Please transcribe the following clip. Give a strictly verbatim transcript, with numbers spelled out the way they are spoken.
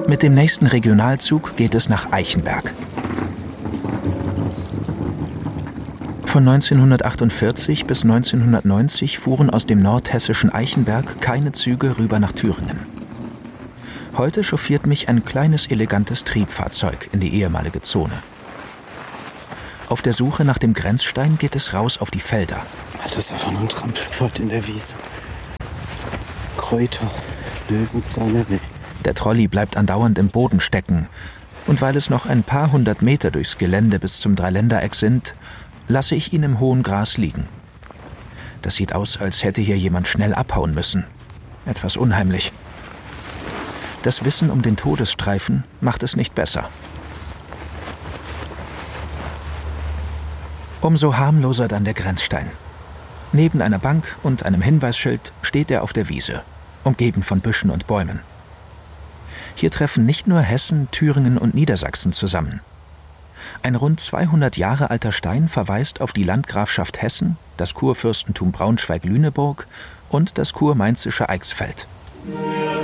Mit dem nächsten Regionalzug geht es nach Eichenberg. Von neunzehnhundertachtundvierzig bis neunzehnhundertneunzig fuhren aus dem nordhessischen Eichenberg keine Züge rüber nach Thüringen. Heute chauffiert mich ein kleines, elegantes Triebfahrzeug in die ehemalige Zone. Auf der Suche nach dem Grenzstein geht es raus auf die Felder. Das ist einfach nur ein Trampelpfad in der Wiese. Kräuter, Löwenzahne, nee. Der Trolley bleibt andauernd im Boden stecken. Und weil es noch ein paar hundert Meter durchs Gelände bis zum Dreiländereck sind, lasse ich ihn im hohen Gras liegen. Das sieht aus, als hätte hier jemand schnell abhauen müssen. Etwas unheimlich. Das Wissen um den Todesstreifen macht es nicht besser. Umso harmloser dann der Grenzstein. Neben einer Bank und einem Hinweisschild steht er auf der Wiese, umgeben von Büschen und Bäumen. Hier treffen nicht nur Hessen, Thüringen und Niedersachsen zusammen. Ein rund zweihundert Jahre alter Stein verweist auf die Landgrafschaft Hessen, das Kurfürstentum Braunschweig-Lüneburg und das kurmainzische Eichsfeld.